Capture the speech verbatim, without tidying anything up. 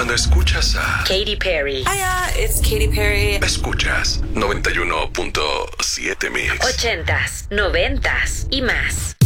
Cuando escuchas a Katy Perry. Hiya, it's Katy Perry. Escuchas noventa y uno punto siete Mix. Ochentas, noventas y más.